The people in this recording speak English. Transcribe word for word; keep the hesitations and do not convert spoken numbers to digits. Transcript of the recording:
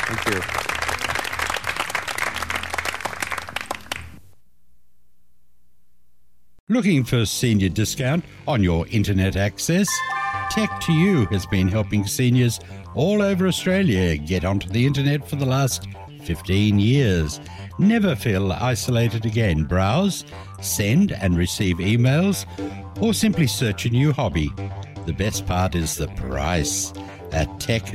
Thank you. Looking for senior discount on your internet access? Tech to You has been helping seniors all over Australia get onto the internet for the last fifteen years. Never feel isolated again. Browse, send and receive emails, or simply search a new hobby. The best part is the price. At Tech